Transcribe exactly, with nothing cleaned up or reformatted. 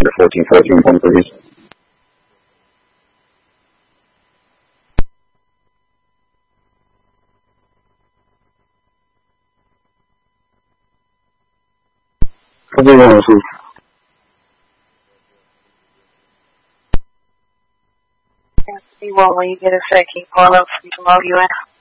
under fourteen fourteen one, please. See what when you get a sec, can you call up from tomorrow you in?